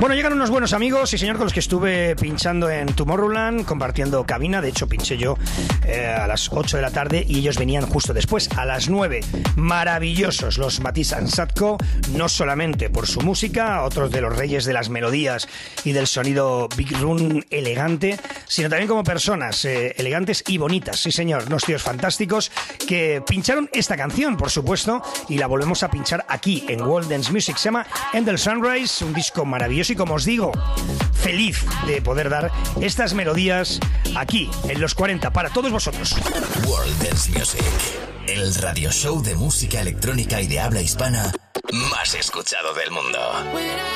Bueno, llegan unos buenos amigos, sí señor, con los que estuve pinchando en Tomorrowland, compartiendo cabina. De hecho, pinché yo a las 8 de la tarde y ellos venían justo después, a las 9. Maravillosos los Matisse and Sadko, no solamente por su música, otros de los reyes de las melodías y del sonido Big Room elegante, sino también como personas elegantes y bonitas. Sí señor, unos tíos fantásticos que pincharon esta canción, por supuesto, y la volvemos a pinchar aquí en World Dance Music. Se llama End the Sunrise, un disco maravilloso y, como os digo, feliz de poder dar estas melodías aquí en los 40 para todos vosotros. World Dance Music, el radio show de música electrónica y de habla hispana más escuchado del mundo.